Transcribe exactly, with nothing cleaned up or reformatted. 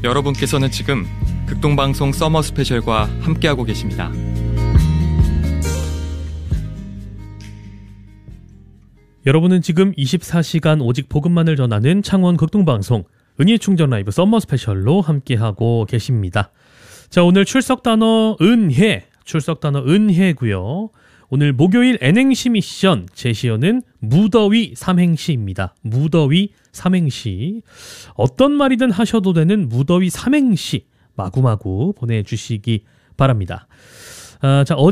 여러분께서는 지금 극동방송 서머 스페셜과 함께하고 계십니다. 여러분은 지금 이십사 시간 오직 복음만을 전하는 창원 극동방송 은희의 충전 라이브 서머 스페셜로 함께하고 계십니다. 자, 오늘 출석 단어 은혜, 출석 단어 은혜고요. 오늘 목요일 N행시 미션 제시어는 무더위 삼행시입니다. 무더위 삼행시. 어떤 말이든 하셔도 되는 무더위 삼행시 마구마구 보내주시기 바랍니다. 아, 자,